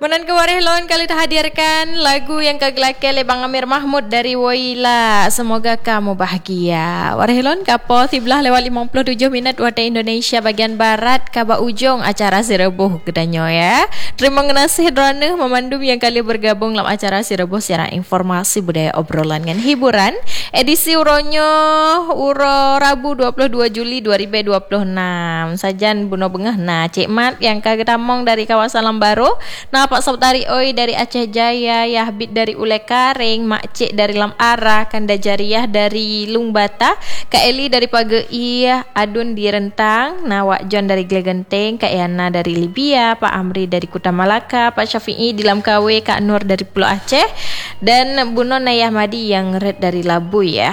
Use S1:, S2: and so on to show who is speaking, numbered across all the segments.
S1: Menan ke Warehlon kali hadirkan lagu yang kagelakai oleh Bang Amir Mahmud dari Woila. Semoga kamu bahagia. Warehlon kapo 11:57 waktu Indonesia bagian barat kaba ujung acara Sirebuh kedanyo ya. Terima kasih drone memandum yang kali bergabung dalam acara Sirebuh secara informasi budaya obrolan dan hiburan. Edisi uronyo uro Rabu 22 Juli 2026. Sajan buno bengah na Cik Mat yang kagetamong dari kawasan Lambaro. Nah Pak Sabtari Oi dari Aceh Jaya, Yahbit dari Ule Karing, Mak Cik dari Lam Arah, Kanda Jariah dari Lung Bata, Kak Eli dari Pagei, Adun di Rentang, nah Wak John dari Glegenteng, Kak Yana dari Libya, Pak Amri dari Kuta Malaka, Pak Syafi'i di Lamkawe, Kak Nur dari Pulau Aceh, dan Buno Nayah Madi yang red dari Labu ya.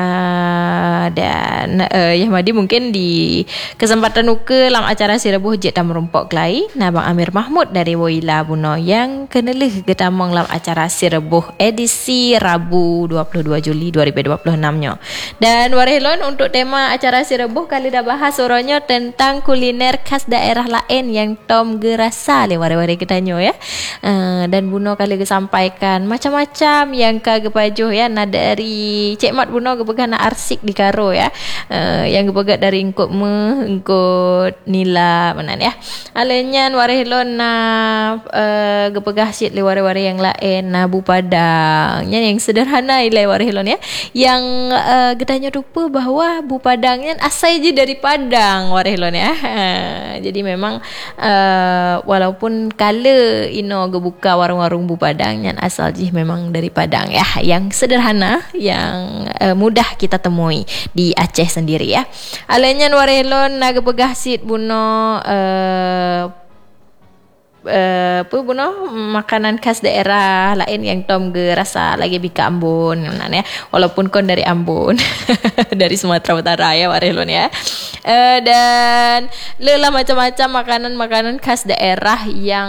S1: Dan Yahmadi mungkin di kesempatan uke dalam acara Sirebuh Jek Tam Rumpok Kelai. Nah Bang Amir Mahmud dari Woila Buno yang kenelih getamong dalam acara Sirebuh edisi Rabu 22 Juli 2026 nyo. Dan Warehlon untuk tema acara Sirebuh kali dah bahas suronyo tentang kuliner khas daerah lain yang tom gerasa le ware-ware kita nyo ya. Dan Buno kali sampaikan macam-macam yang kagepajuh ya. Nah dari Cik Mat Buno gepegan na arsik di Karo ya. Yang gepegat dari engkut nila manan ya. Alenyan Warehlon na gepegah sit le ware-ware yang lain na Bu Padang. Yang sederhana ile Warehlon ya. Yang getanya rupa bahawa Bu Padangnya asal je dari Padang Warehlon ya. Jadi memang walaupun kala ino gebuka warung-warung Bu Padangnya asal je memang dari Padang ya. Yang sederhana yang mudah kita temui di Aceh sendiri ya. Alenyan Warehlon na gepegah sit buno Buno makanan khas daerah lain yang tom gerasa lagi bika Ambon ya. Walaupun kon dari Ambon dari Sumatera Utara ya Warehlon ya. Dan lelah macam-macam makanan-makanan khas daerah yang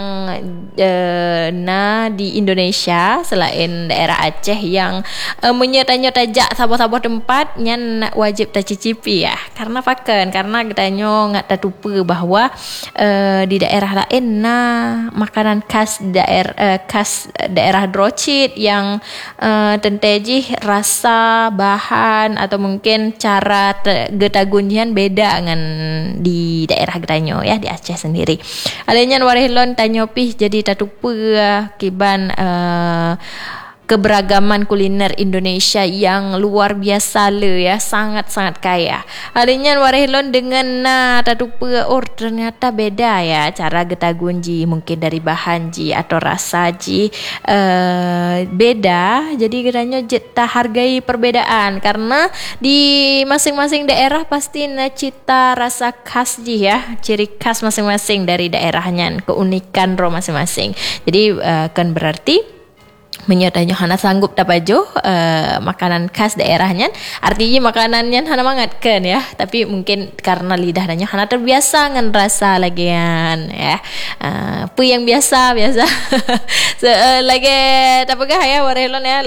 S1: di Indonesia selain daerah Aceh yang menyertanya tajak sabar-sabar tempat yang wajib ta cicipi ya. Karena getanyo ngat tatupa bahawa di daerah lain makanan khas daerah Drocit yang tentejih rasa bahan atau mungkin cara getagunjian beda dengan di daerah getanyo ya di Aceh sendiri. Alenyan Warehlon tanyo pih jadi tatupa kiban keberagaman kuliner Indonesia yang luar biasa le ya, sangat-sangat kaya. Alenyan Warehlon dengan tatupa ternyata beda ya cara getagunji mungkin dari bahan ji atau rasa ji beda. Jadi katanya kita hargai perbedaan karena di masing-masing daerah pasti cita rasa khas ji ya, ciri khas masing-masing dari daerahnya, keunikan masing-masing. Jadi kan berarti menyatanya hana sanggup tapajo makanan khas daerahnya, artinya makanannya hana mangatkan ya, tapi mungkin karena lidahnya hana terbiasa dengan rasa lagian ya. Pu yang biasa lagi tapagah ya Warehlon ya.